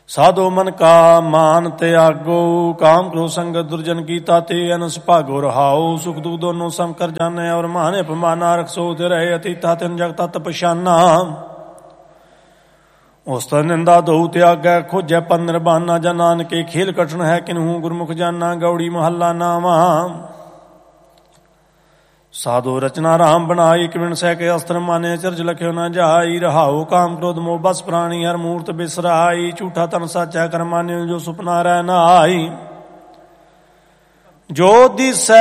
ਸਾਧੋ ਮਨ ਕਾ ਮਾਨ ਤਿਆਗੋ, ਕਾਮ ਕ੍ਰੋਧ ਸੰਗਤ ਦੁਰਜਨ ਕੀਤਾ ਤੇ ਅਨਸ ਭਾਗੋ ਰਹਾਓ। ਸੁਖ ਦੁਖ ਦੋਨੋਂ ਸਮ ਕਰ ਜਾਣੈ, ਔਰ ਮਾਨ ਅਪਮਾਨਾ ਰਖਸੋ ਤੇ ਰਹੇ ਅਤੀਤਾ ਤਿਨ ਜਗ ਤਤ ਪਛਾਨਾ। ਉਸ ਤਾਂ ਨਿੰਦਾ ਦਹੂ ਤਿਆਗੈ, ਖੋਜੈ ਪਨ ਨਿਰਬਾਨਾ। ਜਾਂ ਨਾਨਕੇ ਖੇਲ ਕਠਨ ਹੈ ਕਿਨਹੂ, ਗੁਰਮੁਖ ਜਾਨਾ ਗੌੜੀ ਮਹੱਲਾ ਨਾਵਾਂ। ਸਾਧੋ ਰਚਨਾ ਰਾਮ ਬਣਾਈ, ਕਿਵਣ ਸਹਿ ਕੇ ਅਸਤਰ ਮਾਨੇ ਚਰਜ ਲਖਿਓ ਨਾ ਜਾਈ। ਰਹਾਓ ਕਾਮ ਕ੍ਰੋਧ ਮੋਹ ਬਸ ਪ੍ਰਾਣੀ, ਹਰ ਮੂਰਤ ਬਿਸਰਾਈ। ਝੂਠਾ ਤਨ ਸਾਚਾ ਕਰ ਮਾਨਿਓ, ਜੋ ਸੁਪਨਾ ਰਹਿ ਨਾ ਆਈ। ਜੋ ਦਿਸੈ